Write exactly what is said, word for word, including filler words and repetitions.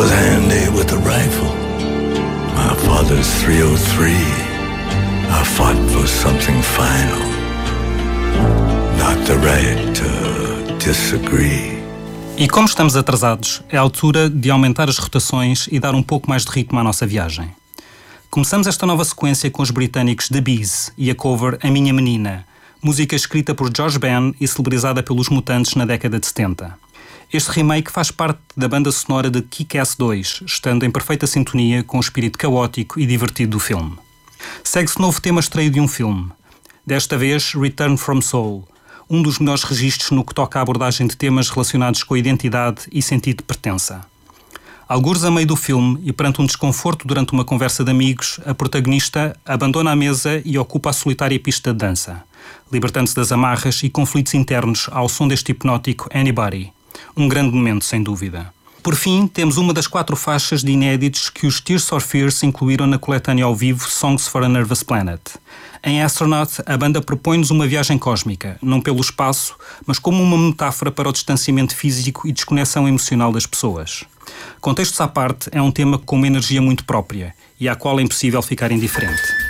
was handy with the rifle. My father's three oh three. I fought for something final. Not the right to disagree. E como estamos atrasados, é a altura de aumentar as rotações e dar um pouco mais de ritmo à nossa viagem. Começamos esta nova sequência com os britânicos The Bees e a cover A Minha Menina, música escrita por George Ben e celebrizada pelos Mutantes na década de setenta. Este remake faz parte da banda sonora de Kick-Ass dois, estando em perfeita sintonia com o espírito caótico e divertido do filme. Segue-se novo tema extraído de um filme, desta vez Return from Soul, um dos melhores registros no que toca à abordagem de temas relacionados com a identidade e sentido de pertença. Algures a meio do filme e perante um desconforto durante uma conversa de amigos, a protagonista abandona a mesa e ocupa a solitária pista de dança, libertando-se das amarras e conflitos internos ao som deste hipnótico Anybody. Um grande momento, sem dúvida. Por fim, temos uma das quatro faixas de inéditos que os Tears for Fears incluíram na coletânea ao vivo Songs for a Nervous Planet. Em Astronaut, a banda propõe-nos uma viagem cósmica, não pelo espaço, mas como uma metáfora para o distanciamento físico e desconexão emocional das pessoas. Contextos à parte, é um tema com uma energia muito própria e à qual é impossível ficar indiferente.